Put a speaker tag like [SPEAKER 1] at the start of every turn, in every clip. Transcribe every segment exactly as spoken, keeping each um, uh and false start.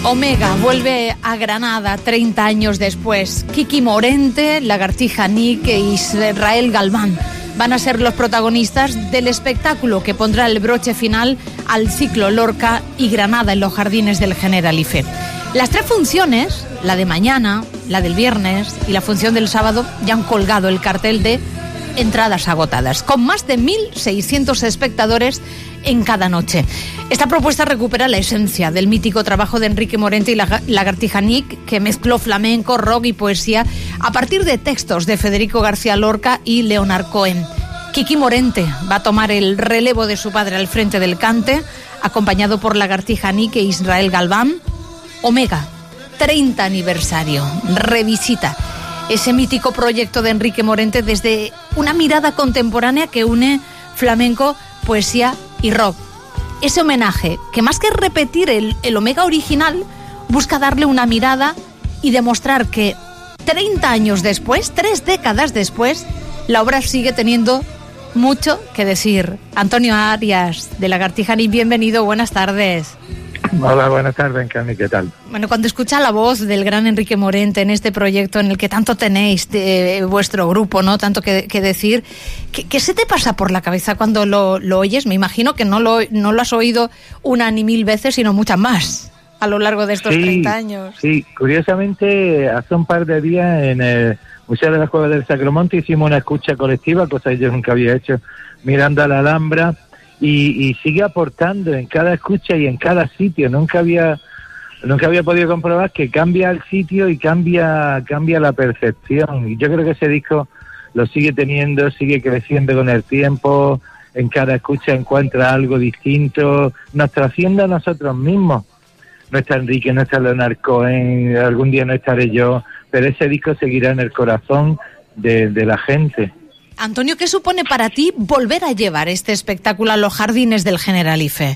[SPEAKER 1] Omega vuelve a Granada treinta años después. Kiki Morente, Lagartija Nick e Israel Galván van a ser los protagonistas del espectáculo que pondrá el broche final al ciclo Lorca y Granada en los jardines del Generalife. Las tres funciones, la de mañana, la del viernes y la función del sábado, ya han colgado el cartel de entradas agotadas, con más de mil seiscientos espectadores en cada noche. Esta propuesta recupera la esencia del mítico trabajo de Enrique Morente y Lagartija Nick, que mezcló flamenco, rock y poesía a partir de textos de Federico García Lorca y Leonard Cohen. Kiki Morente va a tomar el relevo de su padre al frente del cante, acompañado por Lagartija Nick e Israel Galván. Omega, treinta aniversario, revisita ese mítico proyecto de Enrique Morente desde una mirada contemporánea que une flamenco, poesía y rock. Ese homenaje, que más que repetir el, el Omega original, busca darle una mirada y demostrar que treinta años después, tres décadas después, la obra sigue teniendo mucho que decir. Antonio Arias, de Lagartija Nick, bienvenido, buenas tardes.
[SPEAKER 2] Hola, buenas tardes, Cami, ¿qué tal?
[SPEAKER 1] Bueno, cuando escucha la voz del gran Enrique Morente en este proyecto en el que tanto tenéis de vuestro grupo, ¿no? Tanto que, que decir, ¿qué, ¿qué se te pasa por la cabeza cuando lo, lo oyes? Me imagino que no lo, no lo has oído una ni mil veces, sino muchas más a lo largo de estos sí, treinta años.
[SPEAKER 2] Sí, curiosamente, hace un par de días en el Museo de la Cueva del Sacromonte hicimos una escucha colectiva, cosa que yo nunca había hecho, mirando a la Alhambra. Y, y sigue aportando en cada escucha y en cada sitio. Nunca había nunca había podido comprobar que cambia el sitio y cambia cambia la percepción. Y yo creo que ese disco lo sigue teniendo, sigue creciendo con el tiempo. En cada escucha encuentra algo distinto. Nos trasciende a nosotros mismos. No está Enrique, no está Leonard Cohen, algún día no estaré yo, pero ese disco seguirá en el corazón de, de la gente.
[SPEAKER 1] Antonio, ¿qué supone para ti volver a llevar este espectáculo a los jardines del Generalife?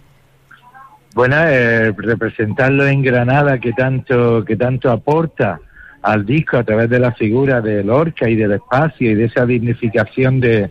[SPEAKER 2] Bueno, eh, representarlo en Granada, que tanto que tanto aporta al disco a través de la figura de Lorca y del espacio y de esa dignificación de,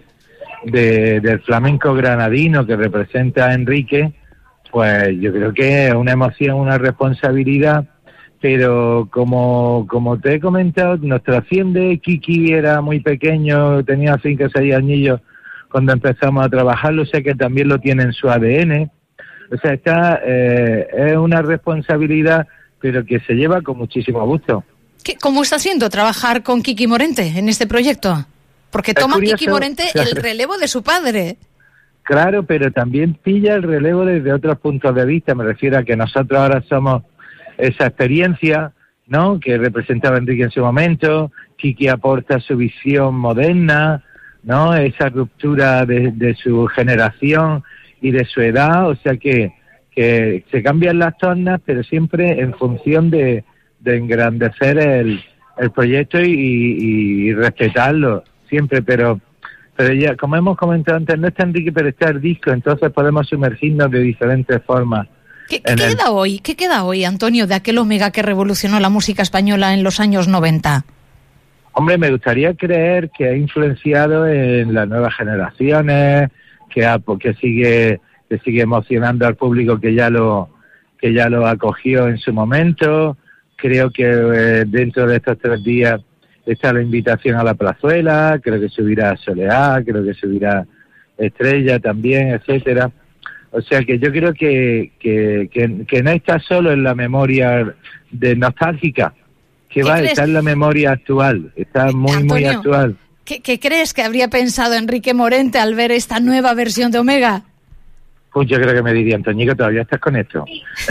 [SPEAKER 2] de del flamenco granadino que representa a Enrique, pues yo creo que es una emoción, una responsabilidad. Pero como como te he comentado, nos trasciende. Kiki era muy pequeño, tenía cinco o seis añillos cuando empezamos a trabajarlo, o sea que también lo tiene en su A D N. O sea, está eh, es una responsabilidad, pero que se lleva con muchísimo gusto.
[SPEAKER 1] ¿Qué, ¿Cómo está siendo trabajar con Kiki Morente en este proyecto? Porque toma curioso, Kiki Morente claro, el relevo de su padre.
[SPEAKER 2] Claro, pero también pilla el relevo desde otros puntos de vista. Me refiero a que nosotros ahora somos esa experiencia, ¿no?, que representaba Enrique en su momento. Kiki aporta su visión moderna, ¿no?, esa ruptura de, de su generación y de su edad, o sea que, que se cambian las tornas, pero siempre en función de, de engrandecer el, el proyecto y, y, y respetarlo siempre, pero pero ya, como hemos comentado antes, no está Enrique, pero está el disco, entonces podemos sumergirnos de diferentes formas.
[SPEAKER 1] ¿Qué, qué queda el... hoy? ¿Qué queda hoy, Antonio, de aquel Omega que revolucionó la música española en los años noventa?
[SPEAKER 2] Hombre, me gustaría creer que ha influenciado en las nuevas generaciones, que ha, que sigue que sigue emocionando al público que ya lo que ya lo acogió en su momento. Creo que eh, dentro de estos tres días está la invitación a la Plazuela, creo que subirá Soleá, creo que subirá Estrella también, etcétera. O sea que yo creo que, que, que, que no está solo en la memoria de nostálgica, que va a estar en la memoria actual, está muy, Antonio, muy actual.
[SPEAKER 1] ¿qué, ¿Qué crees que habría pensado Enrique Morente al ver esta nueva versión de Omega?
[SPEAKER 2] Pues yo creo que me diría, Antoñico, ¿todavía estás con esto?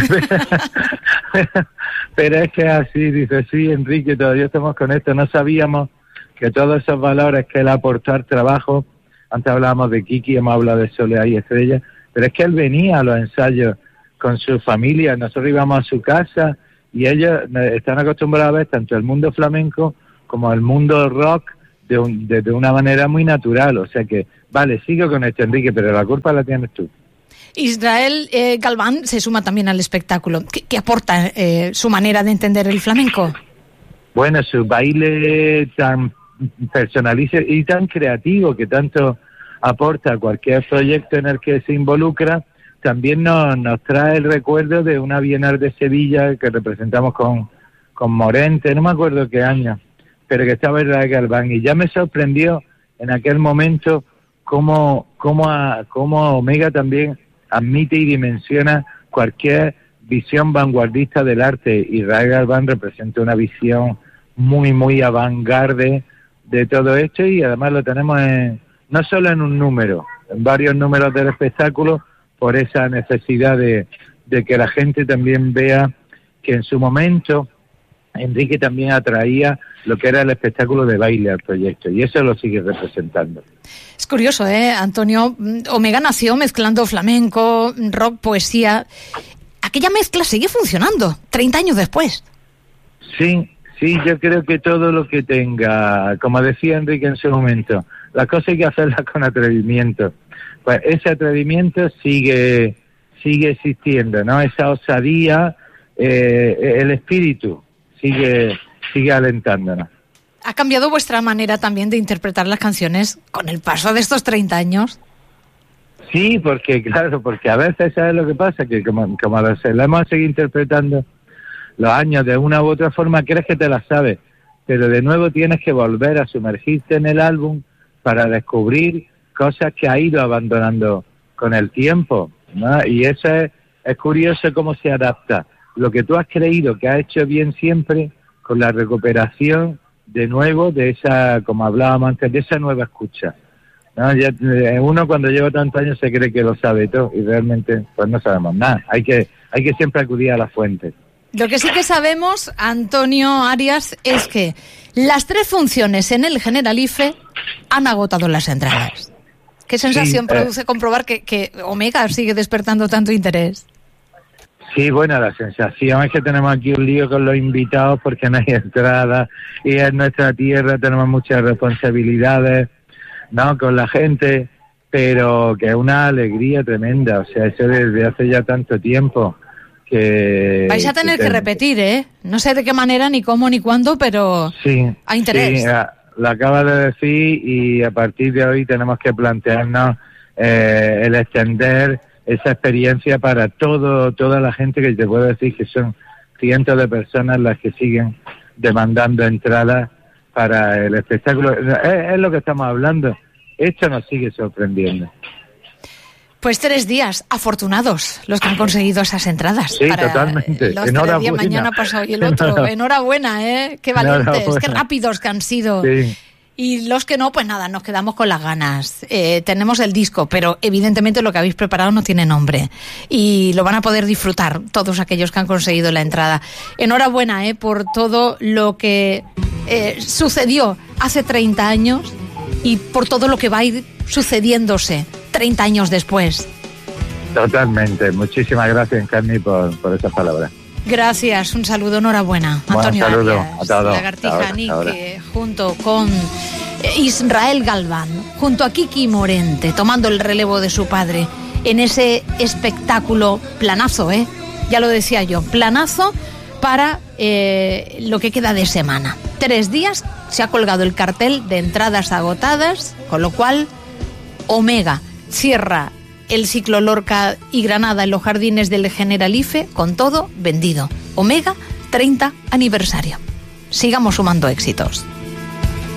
[SPEAKER 2] Pero es que así, dice, sí, Enrique, todavía estamos con esto. No sabíamos que todos esos valores que él aportó al trabajo, antes hablábamos de Kiki, hemos hablado de Soleá y Estrella, pero es que él venía a los ensayos con su familia, nosotros íbamos a su casa y ellos están acostumbrados a ver tanto el mundo flamenco como el mundo rock de, un, de, de una manera muy natural. O sea que, vale, sigo con esto, Enrique, pero la culpa la tienes tú.
[SPEAKER 1] Israel eh, Galván se suma también al espectáculo. ¿Qué, qué aporta eh, su manera de entender el flamenco?
[SPEAKER 2] Bueno, su baile tan personalizado y tan creativo que tanto aporta a cualquier proyecto en el que se involucra, también nos, nos trae el recuerdo de una Bienal de Sevilla que representamos con, con Morente, no me acuerdo qué año, pero que estaba Israel Galván, y ya me sorprendió en aquel momento cómo, cómo, a, cómo Omega también admite y dimensiona cualquier visión vanguardista del arte. Israel Galván representa una visión muy, muy avant-garde de todo esto, y además lo tenemos en, no solo en un número, en varios números del espectáculo, por esa necesidad de, de que la gente también vea que en su momento Enrique también atraía lo que era el espectáculo de baile al proyecto, y eso lo sigue representando.
[SPEAKER 1] Es curioso, ¿eh, Antonio? Omega nació mezclando flamenco, rock, poesía. Aquella mezcla sigue funcionando, treinta años después.
[SPEAKER 2] Sí, sí, yo creo que todo lo que tenga, como decía Enrique en su momento, las cosas hay que hacerlas con atrevimiento. Pues ese atrevimiento sigue sigue existiendo, ¿no? Esa osadía, eh, el espíritu sigue sigue alentándonos.
[SPEAKER 1] ¿Ha cambiado vuestra manera también de interpretar las canciones con el paso de estos treinta años?
[SPEAKER 2] Sí, porque claro, porque a veces ¿sabes lo que pasa? Que como, como lo hemos seguido interpretando los años de una u otra forma, crees que te las sabes, pero de nuevo tienes que volver a sumergirte en el álbum para descubrir cosas que ha ido abandonando con el tiempo, ¿no? Y eso es, es curioso cómo se adapta lo que tú has creído que has hecho bien siempre con la recuperación de nuevo de esa, como hablábamos antes, de esa nueva escucha, ¿no? Ya, uno cuando lleva tantos años se cree que lo sabe todo y realmente pues no sabemos nada. Hay que, hay que siempre acudir a la fuente.
[SPEAKER 1] Lo que sí que sabemos, Antonio Arias, es que las tres funciones en el Generalife han agotado las entradas. ¿Qué sensación sí, produce eh, comprobar que, que Omega sigue despertando tanto interés?
[SPEAKER 2] Sí, bueno, la sensación es que tenemos aquí un lío con los invitados porque no hay entrada y en nuestra tierra tenemos muchas responsabilidades, ¿no?, con la gente, pero que es una alegría tremenda, o sea, eso desde hace ya tanto tiempo. Que,
[SPEAKER 1] vais a tener que, que repetir, ¿eh? No sé de qué manera, ni cómo, ni cuándo, pero
[SPEAKER 2] sí,
[SPEAKER 1] hay interés.
[SPEAKER 2] Sí, lo acabas de decir y a partir de hoy tenemos que plantearnos eh, el extender esa experiencia para todo toda la gente, que te puedo decir que son cientos de personas las que siguen demandando entradas para el espectáculo. Es, es lo que estamos hablando. Esto nos sigue sorprendiendo.
[SPEAKER 1] Pues tres días afortunados los que han conseguido esas entradas.
[SPEAKER 2] Sí,
[SPEAKER 1] para
[SPEAKER 2] totalmente.
[SPEAKER 1] Los tres días, mañana pasado y el otro. Enhorabuena, ¿eh? Qué valientes, qué rápidos que han sido.
[SPEAKER 2] Sí.
[SPEAKER 1] Y los que no, pues nada, nos quedamos con las ganas. Eh, tenemos el disco, pero evidentemente lo que habéis preparado no tiene nombre. Y lo van a poder disfrutar todos aquellos que han conseguido la entrada. Enhorabuena, ¿eh? Por todo lo que eh, sucedió hace treinta años y por todo lo que va a ir sucediéndose treinta años después.
[SPEAKER 2] Totalmente. Muchísimas gracias, Encarni, por, por esas palabras.
[SPEAKER 1] Gracias, un saludo, enhorabuena.
[SPEAKER 2] Bueno,
[SPEAKER 1] Antonio
[SPEAKER 2] saludo
[SPEAKER 1] Arias,
[SPEAKER 2] a todos.
[SPEAKER 1] Lagartija Nick, junto con Israel Galván, junto a Kiki Morente, tomando el relevo de su padre en ese espectáculo planazo, ¿eh? Ya lo decía yo, planazo para eh, lo que queda de semana. Tres días se ha colgado el cartel de entradas agotadas, con lo cual Omega cierra el ciclo Lorca y Granada en los jardines del Generalife con todo vendido. Omega, treinta aniversario. Sigamos sumando éxitos.